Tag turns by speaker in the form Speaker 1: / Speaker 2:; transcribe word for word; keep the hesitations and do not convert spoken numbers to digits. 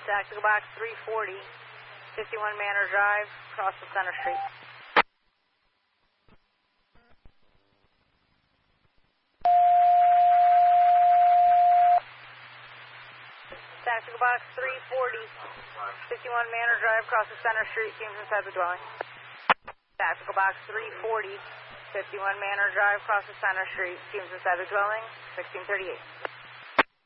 Speaker 1: Tactical box three forty, fifty-one Manor Drive, across the Center Street. Tactical box three forty, fifty-one Manor Drive, across the Center Street, teams inside the dwelling. Tactical box three forty, fifty-one Manor Drive, across the Center Street, teams inside the dwelling, sixteen thirty-eight.